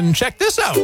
And check this out.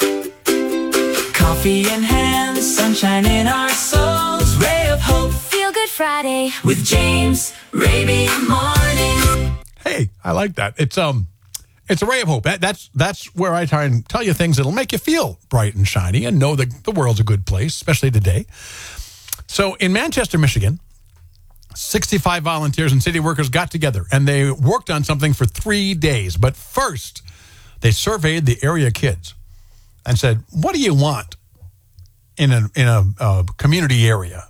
Coffee in hand, sunshine in our souls. Ray of hope, Feel Good Friday with James Raby Morning. Hey, I like that. It's a ray of hope. That's where I try and tell you things that'll make you feel bright and shiny and know that the world's a good place, especially today. So in Manchester, Michigan, 65 volunteers and city workers got together and they worked on something for 3 days. But first, they surveyed the area kids and said, "What do you want in a community area?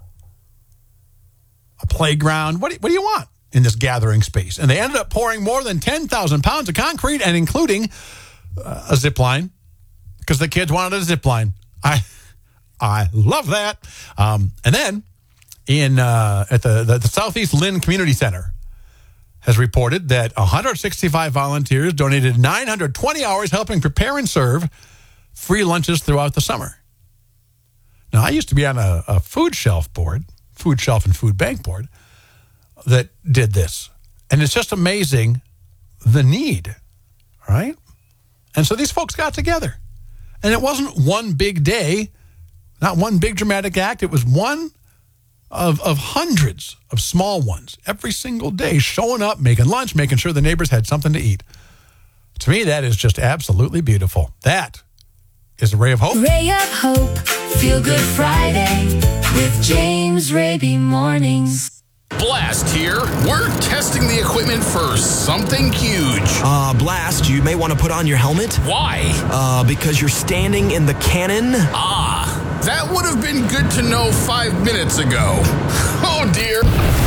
A playground? What do you want in this gathering space?" And they ended up pouring more than 10,000 pounds of concrete and including a zip line because the kids wanted a zip line. I love that. And then at the Southeast Lynn Community Center has reported that 165 volunteers donated 920 hours helping prepare and serve free lunches throughout the summer. Now, I used to be on a food shelf and food bank board that did this. And it's just amazing the need, right? And so these folks got together. And it wasn't one big day, not one big dramatic act. It was one of hundreds of small ones every single day, showing up, making lunch, making sure the neighbors had something to eat. To me, that is just absolutely beautiful. That is a ray of hope. Ray of hope, Feel Good Friday with James Raby Mornings. Blast here. We're testing the equipment for something huge. Blast, you may want to put on your helmet. Why? Because you're standing in the cannon. That would have been good to know 5 minutes ago. Oh, dear.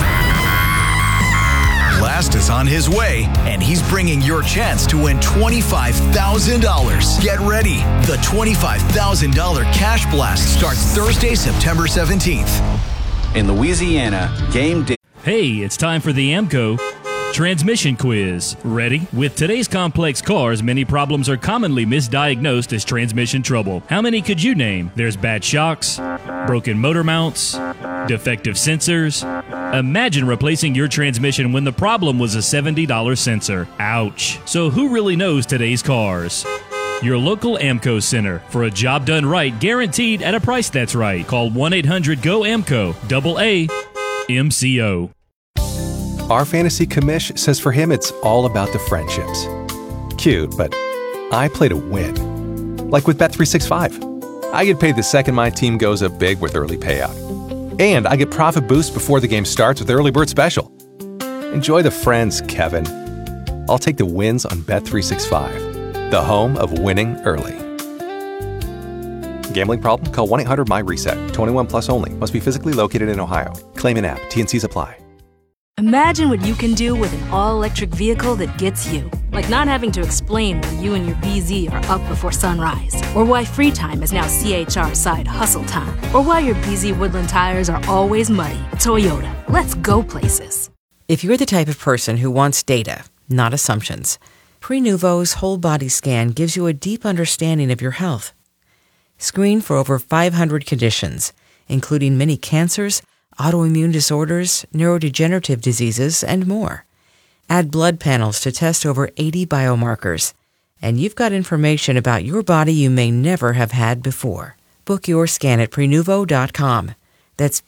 Blast is on his way, and he's bringing your chance to win $25,000. Get ready. The $25,000 Cash Blast starts Thursday, September 17th. In Louisiana, game day. Hey, it's time for the AAMCO Transmission Quiz. Ready? With today's complex cars, many problems are commonly misdiagnosed as transmission trouble. How many could you name? There's bad shocks, broken motor mounts, defective sensors. Imagine replacing your transmission when the problem was a $70 sensor. Ouch. So who really knows today's cars? Your local AAMCO center. For a job done right, guaranteed at a price that's right. Call 1-800-GO-AAMCO. AAMCO. Our fantasy commish says for him it's all about the friendships. Cute, but I play to win. Like with Bet365. I get paid the second my team goes up big with early payout. And I get profit boost before the game starts with Early Bird Special. Enjoy the friends, Kevin. I'll take the wins on Bet365, the home of winning early. Gambling problem? Call 1-800-MY-RESET. 21 plus only. Must be physically located in Ohio. Claim in app. T&Cs apply. Imagine what you can do with an all-electric vehicle that gets you. Like not having to explain why you and your BZ are up before sunrise. Or why free time is now CHR side hustle time. Or why your BZ Woodland tires are always muddy. Toyota. Let's go places. If you're the type of person who wants data, not assumptions, Prenuvo's whole body scan gives you a deep understanding of your health. Screen for over 500 conditions, including many cancers, autoimmune disorders, neurodegenerative diseases, and more. Add blood panels to test over 80 biomarkers. And you've got information about your body you may never have had before. Book your scan at Prenuvo.com. That's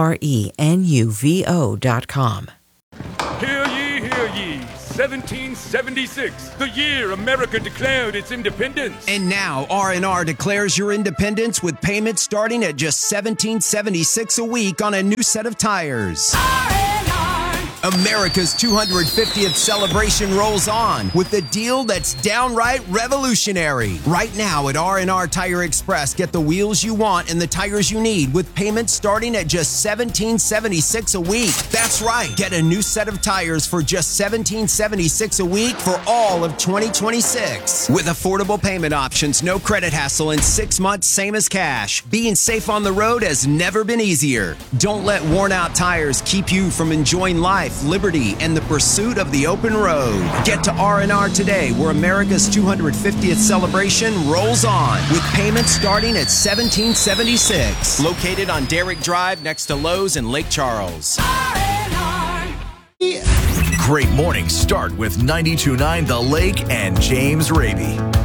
Prenuvo.com. Hear ye, hear ye. 1776, the year America declared its independence. And now R&R declares your independence with payments starting at just $17.76 a week on a new set of tires. America's 250th celebration rolls on with a deal that's downright revolutionary. Right now at R&R Tire Express, get the wheels you want and the tires you need with payments starting at just $17.76 a week. That's right. Get a new set of tires for just $17.76 a week for all of 2026. With affordable payment options, no credit hassle, and 6 months same as cash. Being safe on the road has never been easier. Don't let worn out tires keep you from enjoying life, liberty, and the pursuit of the open road. Get to R&R today, where America's 250th celebration rolls on, with payments starting at $17.76. Located on Derrick Drive next to Lowe's in Lake Charles. R&R. Great mornings start with 92.9 The Lake and James Raby.